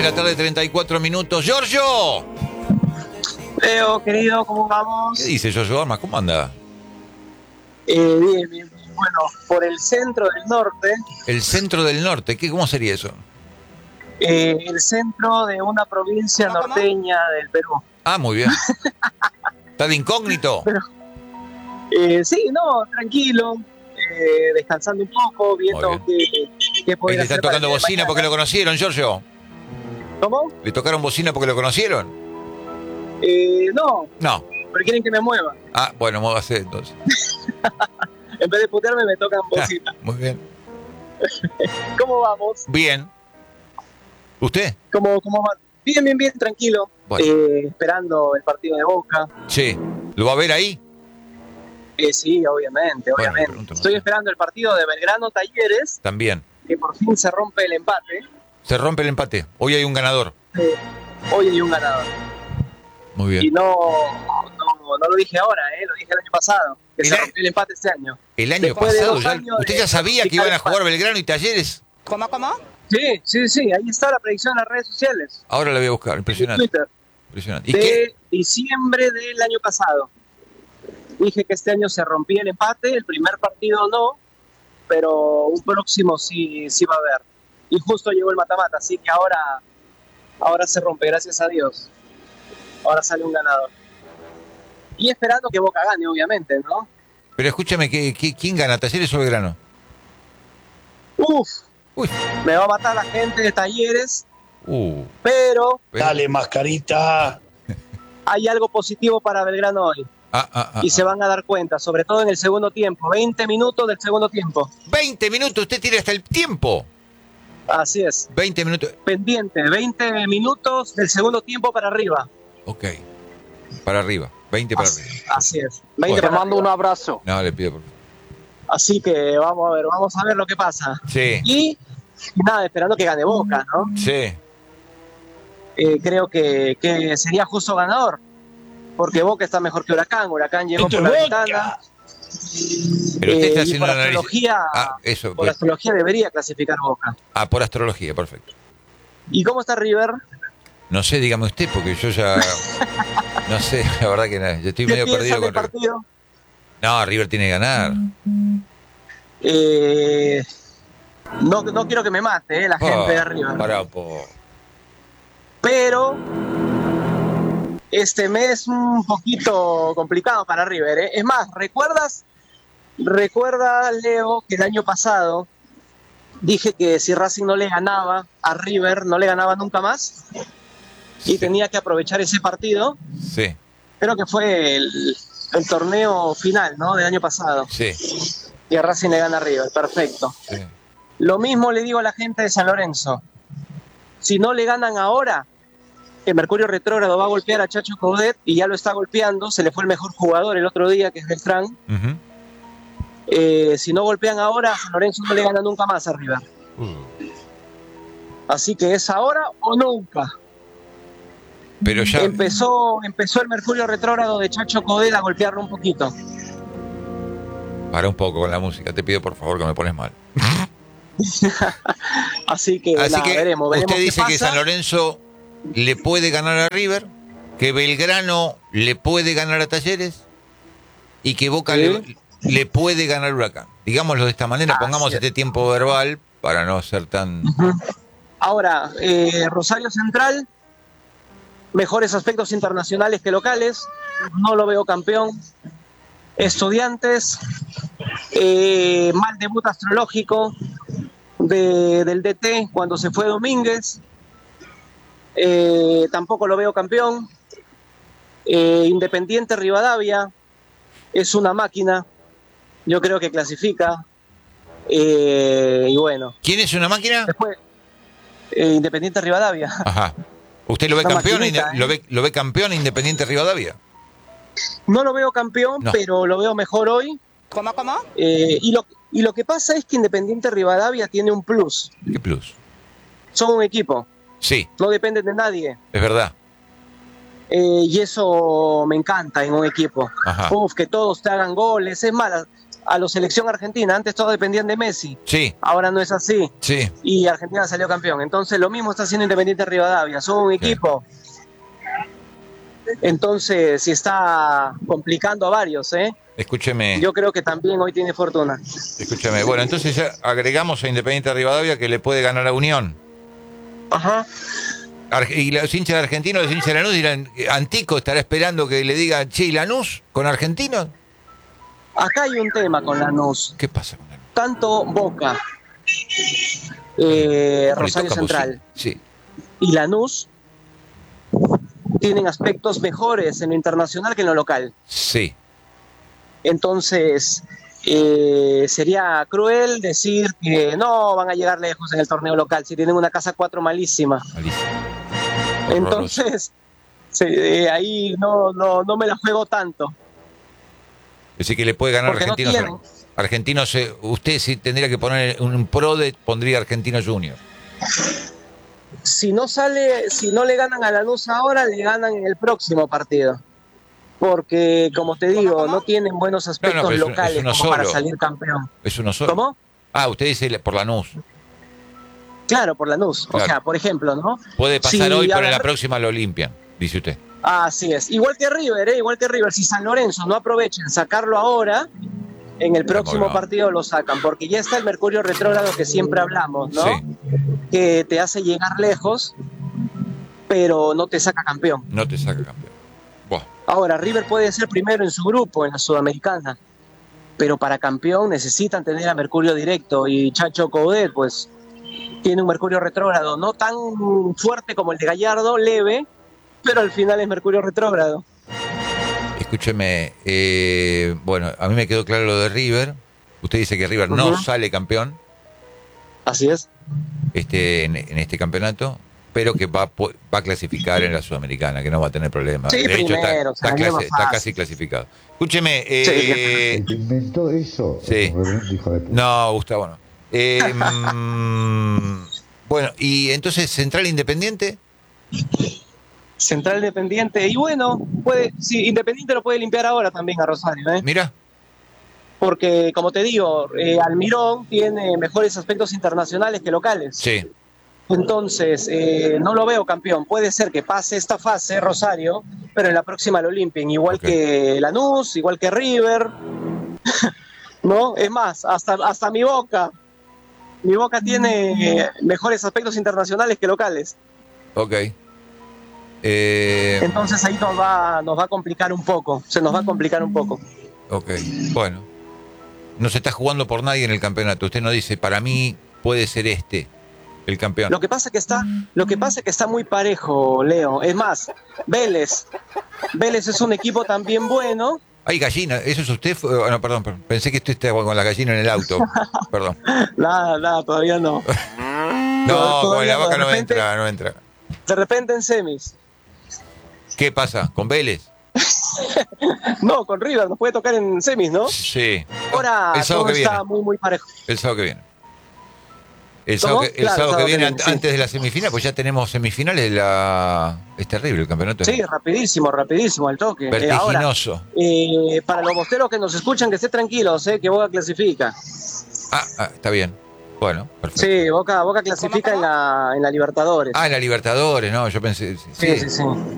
de la tarde, 34 minutos. ¡Giorgio! Leo, querido, ¿cómo vamos? ¿Qué dice Giorgio Armas? ¿Cómo anda? Bien, bien. Bueno, por el centro del norte. El centro del norte, ¿cómo sería eso? El centro de una provincia norteña del Perú. Ah, muy bien. ¿Está de incógnito? Pero, sí, no, tranquilo. Descansando un poco, viendo qué poder ¿Le hacer. están tocando para bocina mañana. porque lo conocieron, Giorgio? ¿Cómo? ¿Le tocaron bocina porque lo conocieron? No, No. pero quieren que me mueva. Ah, bueno, muévase entonces. En vez de putearme, me tocan bocina. Muy bien. ¿Cómo vamos? Bien. ¿Usted? ¿Cómo va? Bien, bien, bien, tranquilo. Bueno. Esperando el partido de Boca. Sí. ¿Lo va a ver ahí? Sí, obviamente, Bueno, obviamente. pregúntame. Estoy esperando el partido de Belgrano Talleres, También. que por fin se rompe el empate. Se rompe el empate. Hoy hay un ganador. Hoy hay un ganador. Muy Y bien. no lo dije ahora, lo dije el año pasado, que se El rompió el empate este año. El año Después de pasado 2 ya. años ¿Usted de ya sabía que iban a practicar jugar Belgrano y Talleres? ¿Cómo? Sí, ahí está la predicción en las redes sociales. Ahora la voy a buscar. En Impresionante. Twitter. Impresionante. ¿Y De qué? diciembre del año pasado. Dije que este año se rompía el empate, el primer partido no, pero un próximo sí va a haber. Y justo llegó el mata-mata, así que ahora se rompe, gracias a Dios. Ahora sale un ganador. Y esperando que Boca gane, obviamente, ¿no? Pero escúchame, ¿quién gana? ¿Talleres o Belgrano? Uf, Uy. me va a matar la gente de Talleres, Uh. pero Dale, mascarita. hay algo positivo para Belgrano hoy. Y se van a dar cuenta, sobre todo en el segundo tiempo, 20 minutos del segundo tiempo. 20 minutos, usted tiene hasta el tiempo. Así es. 20 minutos. Pendiente, 20 minutos del segundo tiempo para arriba. Ok. Para arriba. 20 para arriba. Así es. 20 Bueno. Te para mando un arriba. abrazo. No, le pido por favor. Así que vamos a ver lo que pasa. Sí. Y nada, esperando que gane Boca, ¿no? Sí. Creo que sería justo ganador. Porque Boca está mejor que Huracán. Huracán llegó Esto por es la Boca. ventana. Pero usted está Y haciendo por un análisis. astrología, Eso. por astrología debería clasificar Boca. Por astrología, perfecto. ¿Y cómo está River? No sé, dígame usted, porque yo ya. No sé, la verdad que no. Yo estoy ¿Qué medio perdido piensan del con River. partido? No, River tiene que ganar. No quiero que me mate la gente de River. Pará, po. Pero este mes un poquito complicado para River, ¿eh? Es más, recuerda, Leo, que el año pasado dije que si Racing no le ganaba a River, no le ganaba nunca más y tenía que aprovechar ese partido. Sí, Creo que fue el torneo final, ¿no? Del año pasado. sí, Y a Racing le gana a River, perfecto. sí. Lo mismo le digo a la gente de San Lorenzo. Si no le ganan ahora, el Mercurio retrógrado va a golpear a Chacho Coudet y ya lo está golpeando. Se le fue el mejor jugador el otro día, que es Beltrán. Ujú. Si no golpean ahora, San Lorenzo no le gana nunca más a River. Así que es ahora o nunca. Pero ya. Empezó el Mercurio retrógrado de Chacho Coudet a golpearlo un poquito. Para un poco con la música, te pido por favor que me pones mal. Así que, Así nada, que veremos usted qué dice que pasa. San Lorenzo le puede ganar a River, que Belgrano le puede ganar a Talleres y que Boca Sí. le puede ganar a Huracán. Digámoslo de esta manera, pongamos Así es. este tiempo verbal para no ser tan... Ahora, Rosario Central, mejores aspectos internacionales que locales, no lo veo campeón. Estudiantes, mal debut astrológico del DT cuando se fue Domínguez, tampoco lo veo campeón. Independiente Rivadavia es una máquina, yo creo que clasifica. Y bueno, ¿Quién es una máquina? después Independiente Rivadavia. Ajá. ¿Usted lo ve Una campeón? maquinita, ¿Lo ve campeón Independiente Rivadavia? No lo veo campeón, No. pero lo veo mejor hoy. ¿Cómo? Y lo que pasa es que Independiente Rivadavia tiene un plus. ¿Qué plus? Son un equipo, Sí, no dependen de nadie. es verdad. Y eso me encanta en un equipo. Ajá. Que todos te hagan goles. Es más, a la selección argentina. Antes todos dependían de Messi. Sí, Ahora no es así. sí. Y Argentina salió campeón. Entonces lo mismo está haciendo Independiente Rivadavia. Son un equipo. Entonces sí está complicando a varios, ¿eh? Escúcheme. Yo creo que también hoy tiene fortuna. Escúchame. Bueno, entonces ya agregamos a Independiente Rivadavia que le puede ganar a Unión. Ajá. Y los hinchas de Argentinos, los hinchas de Lanús dirán, Antico estará esperando que le diga, che, ¿y Lanús con Argentinos? Acá hay un tema con Lanús. ¿Qué pasa con Lanús? Tanto Boca, Rosario Central Sí. y Lanús tienen aspectos mejores en lo internacional que en lo local. Sí. Entonces, sería cruel decir que no van a llegar lejos en el torneo local si tienen una casa 4 malísima. Malísimo. Entonces, ahí no me la juego tanto. Es decir, que le puede ganar Porque no Argentinos. tienen. Argentinos, usted si tendría que poner un pro de, pondría Argentinos Junior. Si no le ganan a Lanús ahora, le ganan en el próximo partido. Porque, como te digo, no tienen buenos aspectos pero locales es uno como para solo. salir campeón. Es uno solo. ¿Cómo? Ah, usted dice por Lanús. Claro, por Lanús. Claro. O sea, por ejemplo, ¿no? Puede pasar Sí, hoy, a pero en ver. la próxima lo limpian, dice usted. Así es. Igual que River, igual que River. Si San Lorenzo no aprovecha en sacarlo ahora, en el próximo no. partido lo sacan. Porque ya está el Mercurio retrógrado que siempre hablamos, ¿no? Sí. Que te hace llegar lejos, pero no te saca campeón. No te saca campeón. Buah. Ahora, River puede ser primero en su grupo, en la Sudamericana, pero para campeón necesitan tener a Mercurio directo, y Chacho Coudet, pues, tiene un Mercurio retrógrado, no tan fuerte como el de Gallardo, leve, pero al final es Mercurio retrógrado. Escúcheme, bueno, a mí me quedó claro lo de River. Usted dice que River no sale campeón Así es. en este campeonato, pero que va a clasificar en la Sudamericana, que no va a tener problemas. Sí, de hecho, primero, o sea, es más está fácil. casi clasificado. Escúcheme, ¿El que inventó eso? sí. Hijo de puta. No, Gustavo, no. Bueno, y entonces, Central Independiente. Central Independiente, y bueno, sí, Independiente lo puede limpiar ahora también a Rosario, ¿eh? Mira, Porque, como te digo, Almirón tiene mejores aspectos internacionales que locales. sí. Entonces, no lo veo campeón. Puede ser que pase esta fase, Rosario, pero en la próxima lo limpien. Igual que Lanús, igual que River. ¿No? Es más, hasta mi Boca. Mi Boca tiene mejores aspectos internacionales que locales. Ok. Entonces ahí nos va a complicar un poco. Se nos va a complicar un poco. Ok, bueno. No se está jugando por nadie en el campeonato. Usted no dice, para mí puede ser el campeón. Lo que pasa que está muy parejo, Leo. Es más, Vélez es un equipo también bueno. Hay gallina, ¿eso es usted? No, perdón, pensé que usted estaba con la gallina en el auto. Perdón. Nada, todavía no. No, con Todavía la boca de no repente- entra, no entra. De repente en semis. ¿Qué pasa? ¿Con Vélez? No, con River nos puede tocar en semis, ¿no? Sí. Ahora El sábado todo que viene. está muy parejo. El sábado que viene. El ¿Cómo? sábado que Claro, viene, sí. antes de la semifinal, pues ya tenemos semifinales. Es terrible el campeonato. Sí, rapidísimo, al toque. Ahora, Vertiginoso. para los bosteros que nos escuchan, que estén tranquilos, que Boca clasifica. Está bien. Bueno, perfecto. Sí, Boca clasifica en la Libertadores. En la Libertadores, no, yo pensé. Sí.